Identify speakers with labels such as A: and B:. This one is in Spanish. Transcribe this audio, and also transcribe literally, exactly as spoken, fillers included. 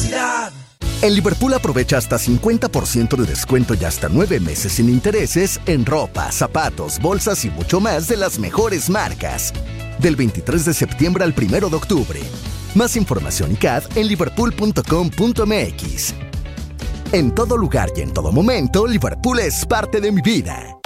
A: Navidad.
B: En Liverpool aprovecha hasta cincuenta por ciento de descuento y hasta nueve meses sin intereses en ropa, zapatos, bolsas y mucho más de las mejores marcas. Del veintitrés de septiembre al primero de octubre. Más información y C A D en liverpool punto com punto m x. En todo lugar y en todo momento, Liverpool es parte de mi vida.